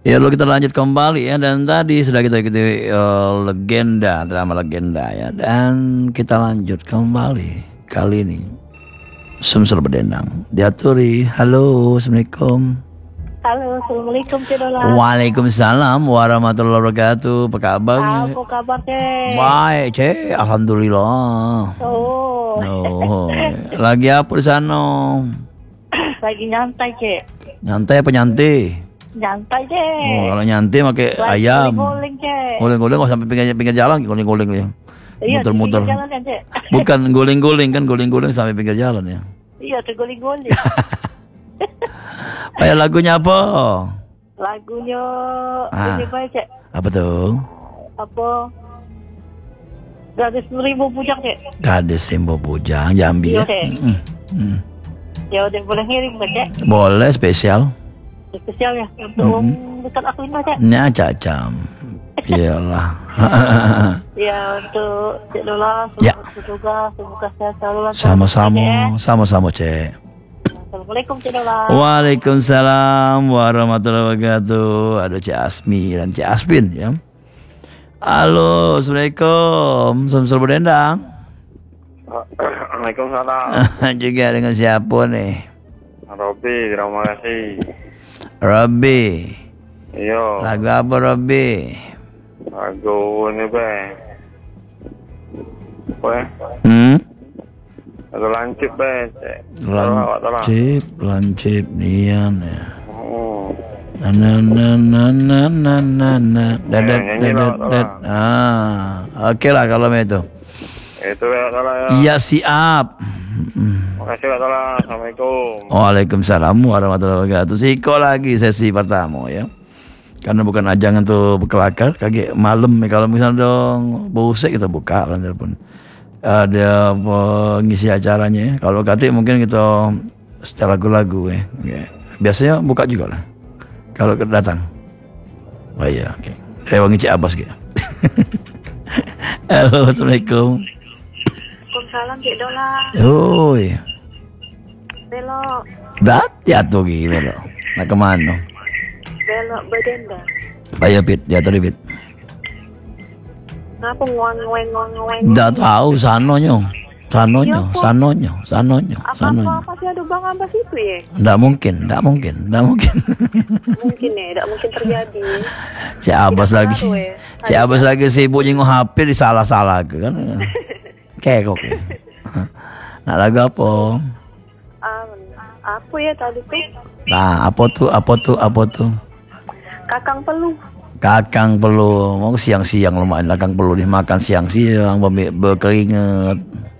Ya lalu kita lanjut kembali ya. Dan tadi sudah kita ikuti legenda, drama legenda ya. Dan kita lanjut kembali. Kali ini Sumsel Berdendang diaturi. Halo, Assalamualaikum. Halo, Assalamualaikum Cik Dola. Waalaikumsalam warahmatullahi wabarakatuh. Apa kabar? Apa kabar Cik? Baik Cek, Alhamdulillah. Oh, Lagi apa di sana? lagi nyantai Cik. Nyantai apa nyantai? Nyantai Cik. Oh, kalau nyantai pakai Lagi ayam. guling-guling Cik. Guling-guling kok sampai pinggir jalan guling-guling ya. Iya, Muter-muter. di pinggir jalan kan Cik. Bukan guling-guling kan guling-guling sampai pinggir jalan ya. Iya, terguling-guling. Kayak lagunya apa? Lagunya Ah. ini baik Cik. Apa tuh? Apa? Gadis 1000 bujang Cik. Gadis Timbo Bujang Jambi ya. Iya, Cik. Ya udah boleh ngirim kan Cik? Boleh spesial. Spesial ya untuk dekat aku ini Cik. Nya cacam. Iyalah. Ya untuk Cik Dola Ya. selamat bertugas, semoga sehat selalu. Sama-sama Cek. Assalamualaikum Cik Dola. Waalaikumsalam warahmatullahi wabarakatuh. Ada Cik Asmi dan Cik Asbin ya. Halo, Assalamualaikum. Sumsel Berdendang. Waalaikumsalam. Juga dengan siapa nih? Robi, terima kasih. Robby. Iya, Lagu apa Robby? lagu ini be. Be, lagu lancip be. Cek. Salah. Lancip nian ya. Oh, nyanyi lah, Dat. Oke lah kalau itu. itu ya salah ya. Iya siap. Makasih ya salah. Assalamualaikum. Waalaikumsalam warahmatullahi wabarakatuh. Siko lagi sesi pertama ya. Karena bukan ajang untuk berkelakar, kayak malam ya. Kalau misalnya dong busek kita buka kan telepon. Ada pengisi acaranya ya. Kalau kati mungkin kita setel lagu-lagu ya. Biasanya buka juga lah. Kalau datang. Oh iya, oke. Saya wangi Cik Abbas gitu. Halo, Assalamualaikum. Waalaikumsalam Cik Dola. Oi. Belok, Berarti atuh gimana? Nah kemana? belok Berdendang. Ayo Pit, diatur Pit. Ngapa nguang-nguang. Nggak tahu sanonya. Sanonya. Apa sih ada Bang Abbas itu ya? Nggak mungkin. Mungkin ya, tidak mungkin terjadi. Cik Abbas lagi. Tahu ya. Cik Abbas lagi sibuk nyinggung HP disalah-salah kan. Kekok ya. Nah lagu apa? Apa ya tadi Pik? Nah apa tuh? Kakang Peluh. Kakang Peluh. Mau siang-siang lumayan kakang Peluh dimakan siang-siang berkeringat.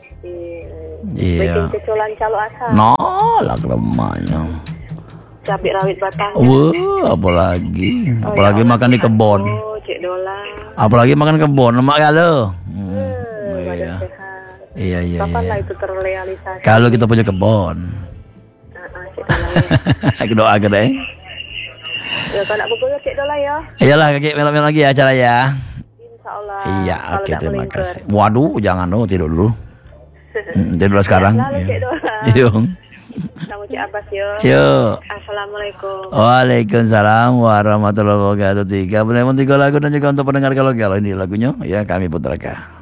Iya. Bikin kecolan calo asal. Nolak remanya. Cabai rawit batang. Wah, apalagi makan di kebon. Oh, Cik Dola. Apalagi makan kebon, lemak kalau. Badan sehat. Iya. Kapan lah itu terrealisasi? Kalau kita punya kebon. Cik Dola. Aku doakan deh. Ya, kalau nak bergurau Cik Dola ya. Iyalah, kakek melok lagi ya acara ya. InsyaAllah. Iya, Kalau oke tak terima melingkar. kasih. Waduh, jangan tidur dulu. Tidur sekarang. Lalu Cik Dola. Yuk. Sama Cik Abbas ya. Yuk. Assalamualaikum. Waalaikumsalam warahmatullahi wabarakatuh. 3 lagu dan juga untuk pendengar kalau ini lagunya ya kami putarkan.